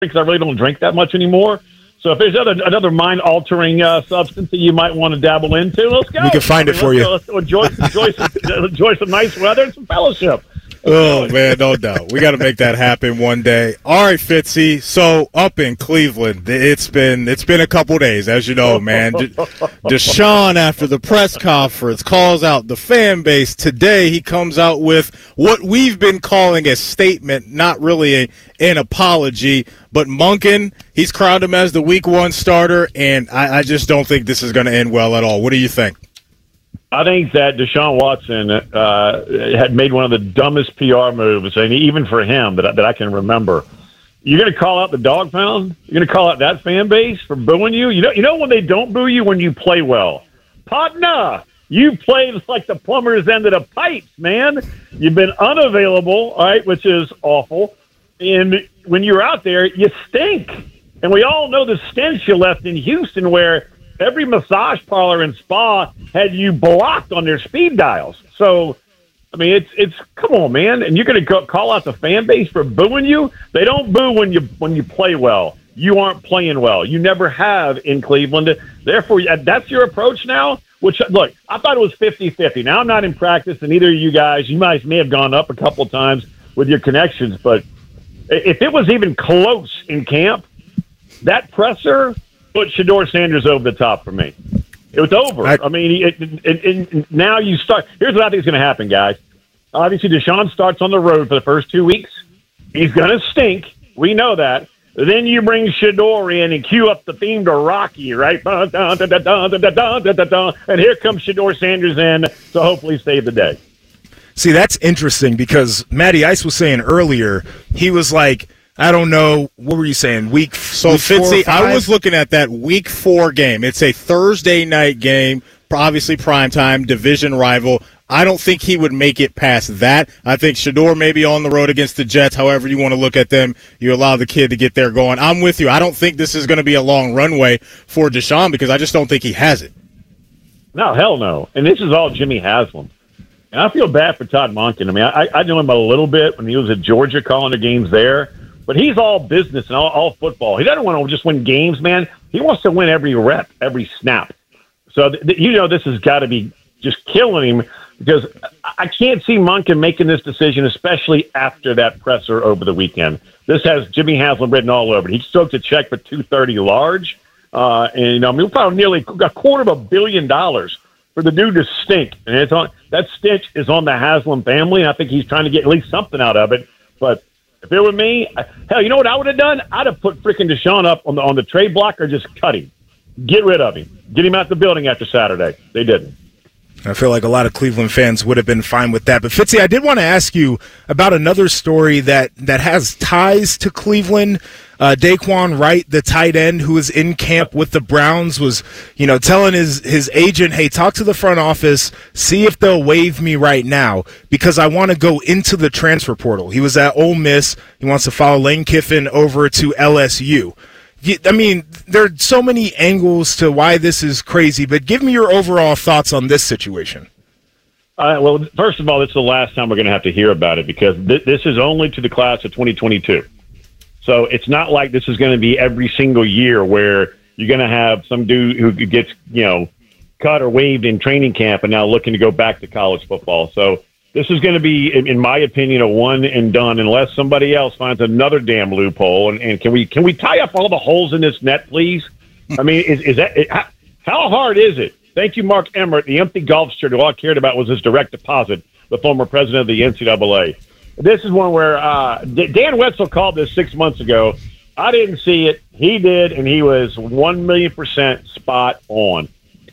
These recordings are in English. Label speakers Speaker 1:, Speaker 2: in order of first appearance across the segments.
Speaker 1: because I really don't drink that much anymore. So if there's another mind-altering substance that you might want to dabble into, let's go.
Speaker 2: We can find it for you.
Speaker 1: Let's enjoy some nice weather and some fellowship.
Speaker 3: Oh, man, no doubt. We got to make that happen one day. All right, Fitzy. So up in Cleveland, it's been a couple days, as you know, man. Deshaun, after the press conference, calls out the fan base. Today he comes out with what we've been calling a statement, not really an apology. But Monken, he's crowned him as the Week 1 starter, and I just don't think this is going to end well at all. What do you think?
Speaker 1: I think that Deshaun Watson had made one of the dumbest PR moves, and even for him that I can remember. You're going to call out the dog pound? You're going to call out that fan base for booing you? You know when they don't boo you? When you play well. Partner, you played like the plumber's end of the pipes, man. You've been unavailable, all right, which is awful. And when you're out there, you stink. And we all know the stench you left in Houston, where every massage parlor and spa had you blocked on their speed dials. So, I mean, it's come on, man. And you're going to call out the fan base for booing you? They don't boo when you play well. You aren't playing well. You never have in Cleveland. Therefore, that's your approach now? Which, look, I thought it was 50-50. Now I'm not in practice, and neither of you guys. You guys may have gone up a couple of times with your connections, but if it was even close in camp, that presser put Shedeur Sanders over the top for me. It was over. I mean, now you start. Here's what I think is going to happen, guys. Obviously, Deshaun starts on the road for the first 2 weeks. He's going to stink. We know that. Then you bring Shedeur in and cue up the theme to Rocky, right? And here comes Shedeur Sanders in to hopefully save the day.
Speaker 2: See, that's interesting because Matty Ice was saying earlier, he was like, I don't know, what were you saying, week
Speaker 3: Fitzy, I was looking at that Week 4 game. It's a Thursday night game, obviously primetime, division rival. I don't think he would make it past that. I think Shedeur may be on the road against the Jets, however you want to look at them. You allow the kid to get there going. I'm with you. I don't think this is going to be a long runway for Deshaun because I just don't think he has it.
Speaker 1: No, hell no. And this is all Jimmy Haslam. And I feel bad for Todd Monken. I mean, I knew him a little bit when he was at Georgia calling the games there. But he's all business and all football. He doesn't want to just win games, man. He wants to win every rep, every snap. So, this has got to be just killing him because I can't see Monken making this decision, especially after that presser over the weekend. This has Jimmy Haslam written all over it. He stroked a check for $230 large. We found nearly $250 million for the dude to stink. And that stench is on the Haslam family. And I think he's trying to get at least something out of it. But if it were me, hell, you know what I would have done? I'd have put freaking Deshaun up on the trade block or just cut him. Get rid of him. Get him out the building after Saturday. They didn't.
Speaker 2: I feel like a lot of Cleveland fans would have been fine with that. But, Fitzy, I did want to ask you about another story that has ties to Cleveland. Daquan Wright, the tight end who was in camp with the Browns, was, telling his agent, hey, talk to the front office, see if they'll waive me right now because I want to go into the transfer portal. He was at Ole Miss. He wants to follow Lane Kiffin over to LSU. I mean, there are so many angles to why this is crazy, but give me your overall thoughts on this situation.
Speaker 1: Well, first of all, this is the last time we're going to have to hear about it because this is only to the class of 2022. So it's not like this is going to be every single year where you're going to have some dude who gets, cut or waived in training camp and now looking to go back to college football. So this is going to be, in my opinion, a one and done unless somebody else finds another damn loophole. And can we tie up all the holes in this net, please? I mean, how hard is it? Thank you, Mark Emmert, the empty golf shirt. All I cared about was his direct deposit, the former president of the NCAA. This is one where Dan Wetzel called this 6 months ago. I didn't see it. He did, and he was 1,000,000% spot on.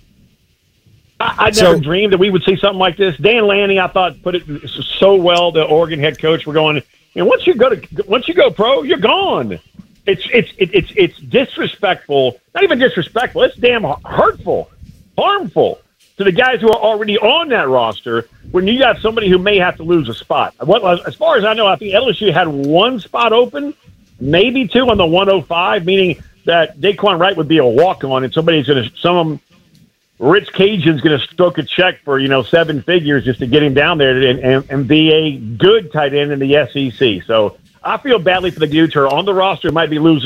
Speaker 1: I never dreamed that we would see something like this. Dan Lanning, I thought, put it so well. The Oregon head coach, we're going. And once you go pro, you're gone. It's disrespectful. Not even disrespectful. It's damn hurtful, harmful to the guys who are already on that roster. When you got somebody who may have to lose a spot. As far as I know, I think LSU had one spot open, maybe two on the 105, meaning that Daquan Wright would be a walk-on, and somebody's going to Rich Cajun's going to stroke a check for, 7 figures just to get him down there and be a good tight end in the SEC. So I feel badly for the dudes who are on the roster who might be losing